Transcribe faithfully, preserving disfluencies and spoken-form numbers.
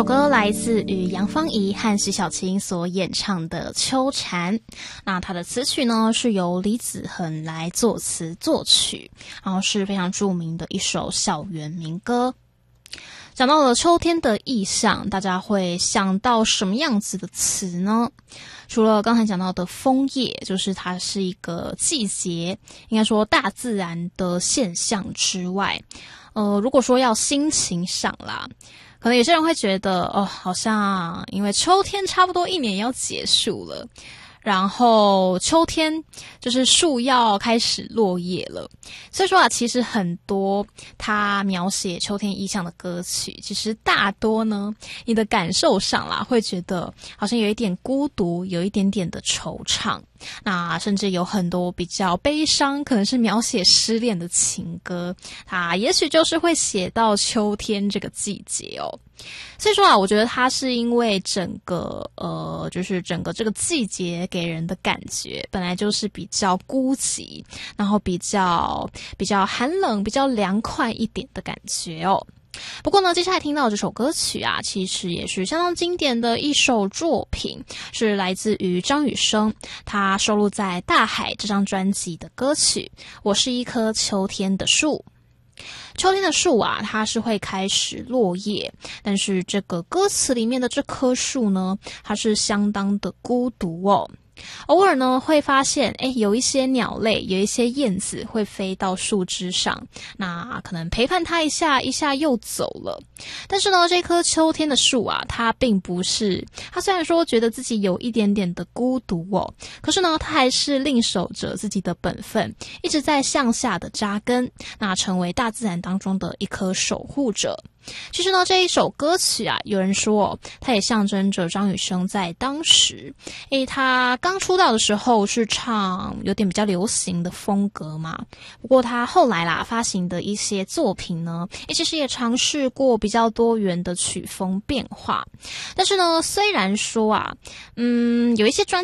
首歌来自于杨芳仪和徐小青所演唱的《秋蝉》，那它的词曲呢是由李子恒来作词作曲，然后是非常著名的一首校园民歌。讲到了秋天的意象，大家会想到什么样子的词呢？除了刚才讲到的枫叶，就是它是一个季节，应该说大自然的现象之外，呃，如果说要心情上啦，可能有些人会觉得，哦，好像因为秋天差不多一年要结束了，然后秋天就是树要开始落叶了，所以说啊，其实很多他描写秋天意象的歌曲，其实大多呢，你的感受上啦，会觉得好像有一点孤独，有一点点的惆怅，那甚至有很多比较悲伤，可能是描写失恋的情歌，它也许就是会写到秋天这个季节哦。所以说啊，我觉得它是因为整个呃，就是整个这个季节给人的感觉本来就是比较孤寂，然后比较比较寒冷、比较凉快一点的感觉哦。不过呢，接下来听到这首歌曲啊，其实也是相当经典的一首作品，是来自于张雨生，他收录在《大海》这张专辑的歌曲《我是一棵秋天的树》。秋天的树啊，它是会开始落叶，但是这个歌词里面的这棵树呢，它是相当的孤独哦。偶尔呢会发现，诶，有一些鸟类，有一些燕子会飞到树枝上，那可能陪伴它一下，一下又走了。但是呢，这棵秋天的树啊，它并不是，它虽然说觉得自己有一点点的孤独哦，可是呢，它还是另守着自己的本分，一直在向下的扎根，那成为大自然当中的一棵守护者。其实呢，这一首歌曲啊，有人说哦，它也象征着张雨生在当时，诶，他刚出道的时候是唱有点比较流行的风格嘛。不过他后来啦发行的一些作品呢，诶，其实也尝试过比较多元的曲风变化。但是呢，虽然说啊，嗯，有一些专